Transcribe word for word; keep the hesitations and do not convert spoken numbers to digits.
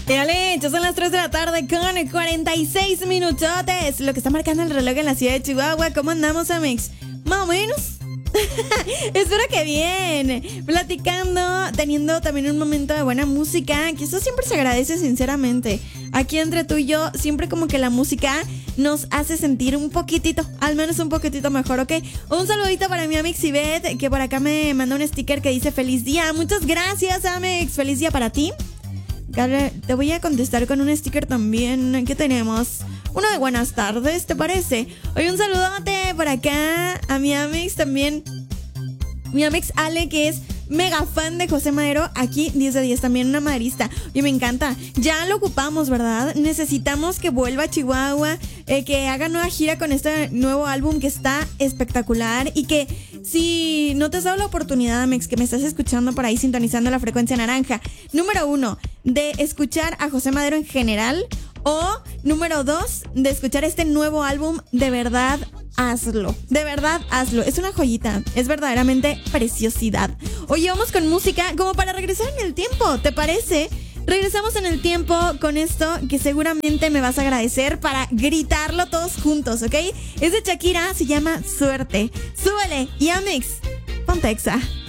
Dale, ya son las tres de la tarde con cuarenta y seis minutotes. Lo que está marcando el reloj en la ciudad de Chihuahua. ¿Cómo andamos, Amex? Más o menos. Espero que bien. Platicando, teniendo también un momento de buena música, que eso siempre se agradece sinceramente. Aquí entre tú y yo, siempre como que la música nos hace sentir un poquitito, al menos un poquitito mejor, ¿ok? Un saludito para mi Amex Ivette, que por acá me mandó un sticker que dice feliz día. Muchas gracias, Amex. Feliz día para ti. Te voy a contestar con un sticker también. ¿Qué tenemos? Uno de buenas tardes, ¿te parece? Oye, un saludote por acá a mi Amex también. Mi Amex Ale, que es mega fan de José Madero. Aquí diez de diez, también una maderista. Oye, me encanta. Ya lo ocupamos, ¿verdad? Necesitamos que vuelva a Chihuahua, eh, que haga nueva gira con este nuevo álbum que está espectacular. Y que si no te has dado la oportunidad, Amex, que me estás escuchando por ahí sintonizando la frecuencia naranja, número uno, de escuchar a José Madero en general, o número dos, de escuchar este nuevo álbum, de verdad, hazlo. De verdad, hazlo. Es una joyita. Es verdaderamente preciosidad. Oye, vamos con música como para regresar en el tiempo, ¿te parece? Regresamos en el tiempo con esto que seguramente me vas a agradecer para gritarlo todos juntos, ¿ok? Es de Shakira, se llama Suerte. Súbele y Amex, ponte Exa.